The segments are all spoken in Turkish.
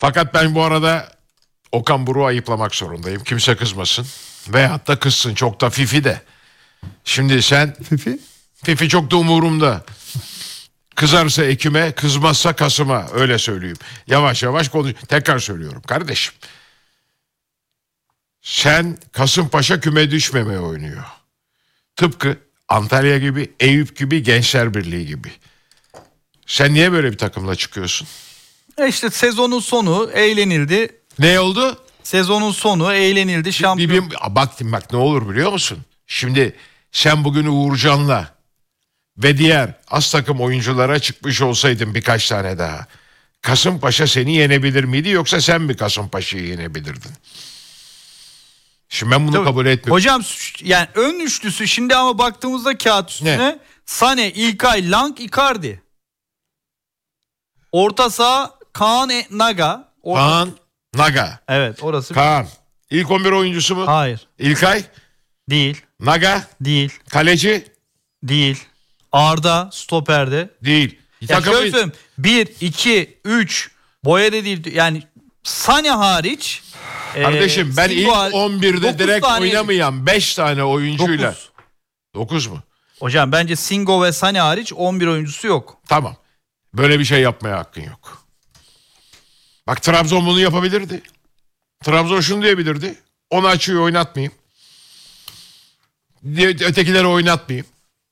Fakat ben bu arada Okan Buruk'u ayıplamak zorundayım. Kimse kızmasın. Veyahut da kızsın. Çok da Fifi de. Şimdi sen... Fifi çok da umurumda. Kızarsa Ekim'e, kızmazsa Kasım'a. Öyle söyleyeyim. Yavaş yavaş konuş. Tekrar söylüyorum kardeşim. Sen Kasımpaşa küme düşmemeye oynuyor. Tıpkı Antalya gibi, Eyüp gibi, Gençler Birliği gibi. Sen niye böyle bir takımla çıkıyorsun? İşte sezonun sonu eğlenildi. Ne oldu? Sezonun sonu eğlenildi. Şampiyon. Bak ne olur biliyor musun? Şimdi sen bugün Uğurcan'la ve diğer az takım oyunculara çıkmış olsaydın birkaç tane daha. Kasımpaşa seni yenebilir miydi yoksa sen mi Kasımpaşa'yı yenebilirdin? Şimdi ben bunu kabul etmiyorum. Hocam yani ön üçlüsü şimdi ama baktığımızda kağıt üstüne Sane, İlkay, Lang, Icardi. Orta saha Kaan, Naga. Kaan, Naga. Evet orası. Kaan. İlk 11 oyuncusu mu? Hayır. İlkay? Değil. Naga? Değil. Kaleci? Değil. Arda stoperde. Değil. Ya şöyle söyleyeyim. 1, 2, 3 Boya'da değil. Yani Sane hariç. Kardeşim ben ilk 11'de direkt oynamayan 5 tane oyuncuyla. 9 mu? Hocam bence Singo ve Sane hariç 11 oyuncusu yok. Tamam. Böyle bir şey yapmaya hakkın yok. Bak Trabzon bunu yapabilirdi. Trabzon şunu diyebilirdi. Onu açıyor oynatmayayım. Ötekileri oynatmayayım.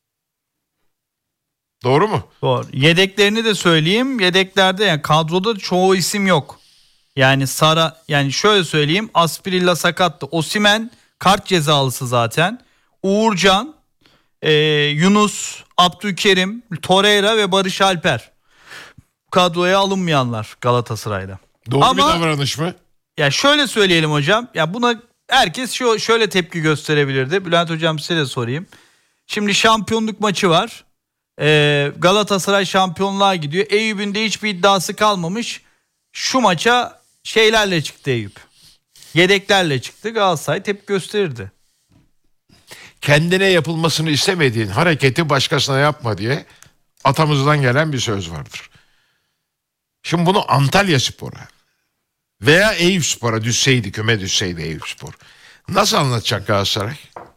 Doğru mu? Doğru. Yedeklerini de söyleyeyim. Yedeklerde yani kadroda çoğu isim yok. Yani yani şöyle söyleyeyim. Asprilla sakattı. Osimhen kart cezalısı zaten. Uğurcan, Yunus, Abdülkerim, Torreira ve Barış Alper. Kadroya alınmayanlar Galatasaray'da. Doğru bir davranış mı? Ya şöyle söyleyelim hocam. Ya buna herkes şöyle tepki gösterebilirdi. Bülent hocam size de sorayım. Şimdi şampiyonluk maçı var. Galatasaray şampiyonluğa gidiyor. Eyüp'ün de hiçbir iddiası kalmamış. Şu maça şeylerle çıktı Eyüp. Yedeklerle çıktı. Galatasaray tepki gösterirdi. Kendine yapılmasını istemediğin hareketi başkasına yapma diye atamızdan gelen bir söz vardır. Şimdi bunu Antalya Spor'a veya Eyüp Spor'a düşseydi, küme düşseydi Eyüp Spor. Nasıl anlatacak Galatasaray?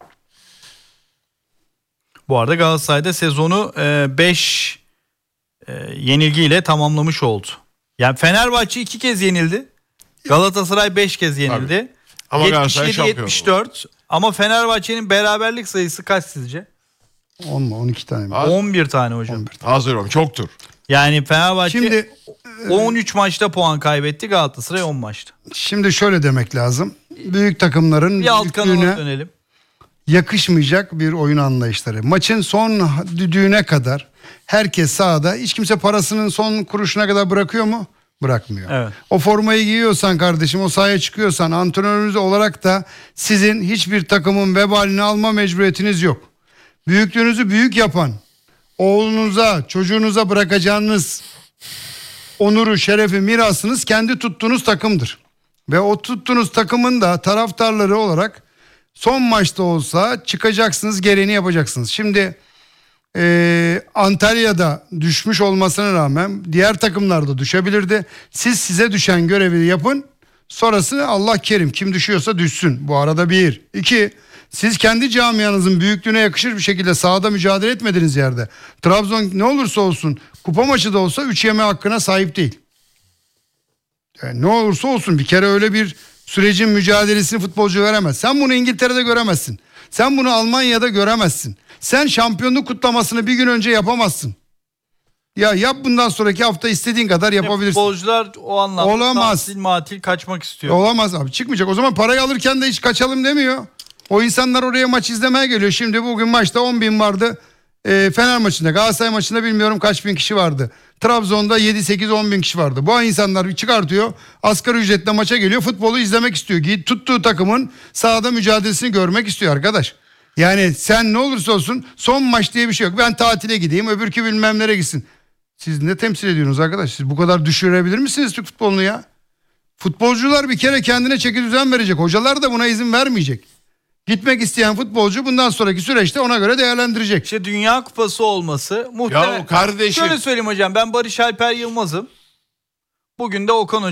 Bu arada Galatasaray'da sezonu 5 yenilgiyle tamamlamış oldu. Yani Fenerbahçe 2 kez yenildi. Galatasaray 5 kez yenildi. Tabii. Ama Galatasaray şampiyon 74. Ama Fenerbahçe'nin beraberlik sayısı kaç sizce? 10 mu 12 tane mi? 11 tane hocam. 11 tane. Hazır olun, çoktur. Yani Fenerbahçe Şimdi 13 maçta puan kaybetti, Galatasaray 10 maçta. Şimdi şöyle demek lazım. Büyük takımların bir alt kanala dönelim. Yakışmayacak bir oyun anlayışları. Maçın son düdüğüne kadar herkes sahada. Hiç kimse parasının son kuruşuna kadar bırakıyor mu? Bırakmıyor. Evet. O formayı giyiyorsan kardeşim, o sahaya çıkıyorsan, antrenörünüz olarak da sizin hiçbir takımın vebalini alma mecburiyetiniz yok. Büyüklüğünüzü büyük yapan, oğlunuza, çocuğunuza bırakacağınız onuru, şerefi, mirasınız kendi tuttuğunuz takımdır. Ve o tuttuğunuz takımın da taraftarları olarak son maçta olsa çıkacaksınız, gereğini yapacaksınız. Şimdi Antalya'da düşmüş olmasına rağmen diğer takımlar da düşebilirdi. Siz size düşen görevi yapın. Sonrası Allah kerim, kim düşüyorsa düşsün. Bu arada 1. 2. Siz kendi camianızın büyüklüğüne yakışır bir şekilde sahada mücadele etmediğiniz yerde Trabzon ne olursa olsun kupa maçı da olsa 3 yeme hakkına sahip değil. Yani ne olursa olsun bir kere öyle bir sürecin mücadelesini futbolcu veremez. Sen bunu İngiltere'de göremezsin. Sen bunu Almanya'da göremezsin. Sen şampiyonluk kutlamasını bir gün önce yapamazsın. Ya yap, bundan sonraki hafta istediğin kadar yapabilirsin. Futbolcular o anlamda olamaz. Matil kaçmak istiyor. Olamaz abi, çıkmayacak. O zaman parayı alırken de hiç kaçalım demiyor. O insanlar oraya maç izlemeye geliyor. Şimdi bugün maçta 10.000 vardı. Fener maçında, Galatasaray maçında bilmiyorum kaç bin kişi vardı. Trabzon'da 7-8-10 bin kişi vardı. Bu insanlar bir çıkartıyor. Asgari ücretle maça geliyor. Futbolu izlemek istiyor. Tuttuğu takımın sahada mücadelesini görmek istiyor arkadaş. Yani sen ne olursa olsun son maç diye bir şey yok. Ben tatile gideyim, öbürkü bilmem nereye gitsin. Siz ne temsil ediyorsunuz arkadaş? Siz bu kadar düşürebilir misiniz Türk futbolunu ya? Futbolcular bir kere kendine çeki düzen verecek. Hocalar da buna izin vermeyecek. Gitmek isteyen futbolcu bundan sonraki süreçte ona göre değerlendirecek. İşte Dünya Kupası olması muhtemelen. Ya kardeşim. Şöyle söyleyeyim hocam, ben Barış Alper Yılmaz'ım. Bugün de Okan